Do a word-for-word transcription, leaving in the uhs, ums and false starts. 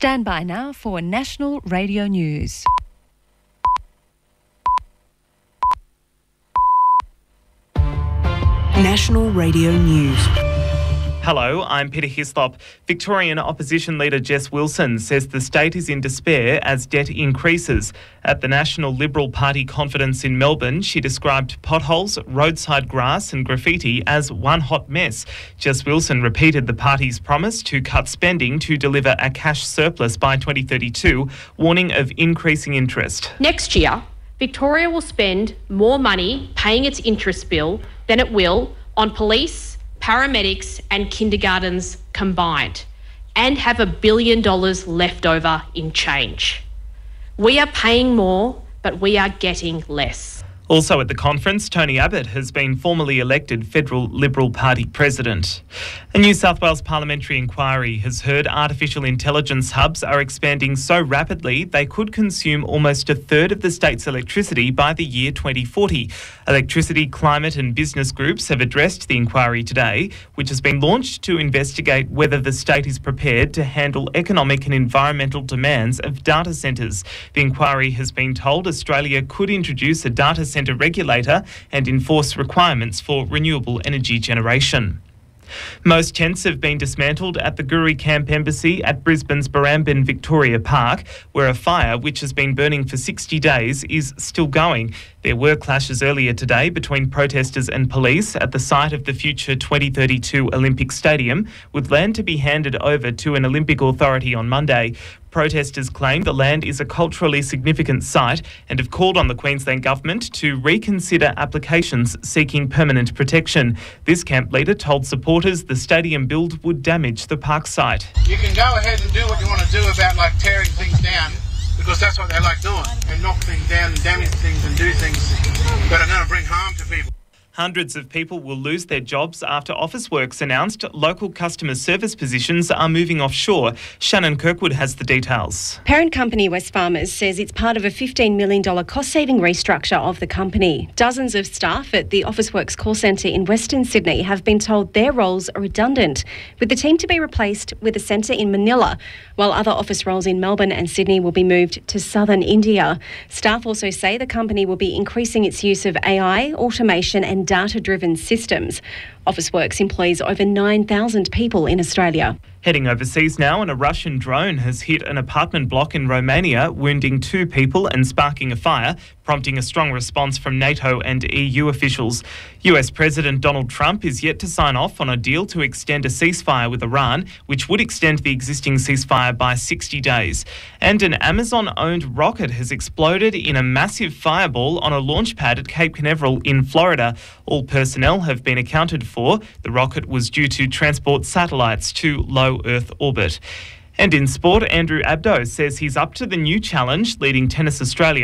Stand by now for National Radio News. National Radio News. Hello, I'm Peter Hislop. Victorian opposition leader Jess Wilson says the state is in despair as debt increases. At the National Liberal Party conference in Melbourne, she described potholes, roadside grass and graffiti as one hot mess. Jess Wilson repeated the party's promise to cut spending to deliver a cash surplus by twenty thirty-two, warning of increasing interest. Next year, Victoria will spend more money paying its interest bill than it will on police, paramedics and kindergartens combined, and have a billion dollars left over in change. We are paying more, but we are getting less. Also at the conference, Tony Abbott has been formally elected Federal Liberal Party President. A New South Wales parliamentary inquiry has heard artificial intelligence hubs are expanding so rapidly they could consume almost a third of the state's electricity by the year twenty forty. Electricity, climate and business groups have addressed the inquiry today, which has been launched to investigate whether the state is prepared to handle economic and environmental demands of data centres. The inquiry has been told Australia could introduce a data centre regulator and enforce requirements for renewable energy generation. Most tents have been dismantled at the Guri Camp Embassy at Brisbane's Barrambin Victoria Park, where a fire which has been burning for sixty days is still going. There were clashes earlier today between protesters and police at the site of the future twenty thirty-two Olympic Stadium, with land to be handed over to an Olympic authority on Monday. Protesters claim the land is a culturally significant site and have called on the Queensland Government to reconsider applications seeking permanent protection. This camp leader told supporters the stadium build would damage the park site. You can go ahead and do what you want to do about like tearing things down, because that's what they like doing, and knock things down and damage things and do things that are going to bring harm to people. Hundreds of people will lose their jobs after Officeworks announced local customer service positions are moving offshore. Shannon Kirkwood has the details. Parent company Wesfarmers says it's part of a fifteen million dollars cost-saving restructure of the company. Dozens of staff at the Officeworks call centre in Western Sydney have been told their roles are redundant, with the team to be replaced with a centre in Manila, while other office roles in Melbourne and Sydney will be moved to southern India. Staff also say the company will be increasing its use of A I, automation and data-driven systems. Officeworks employs over nine thousand people in Australia. Heading overseas now, and a Russian drone has hit an apartment block in Romania, wounding two people and sparking a fire, prompting a strong response from NATO and E U officials. U S President Donald Trump is yet to sign off on a deal to extend a ceasefire with Iran, which would extend the existing ceasefire by sixty days. And an Amazon-owned rocket has exploded in a massive fireball on a launch pad at Cape Canaveral in Florida. All personnel have been accounted for. The rocket was due to transport satellites to low Earth orbit. And in sport, Andrew Abdo says he's up to the new challenge leading Tennis Australia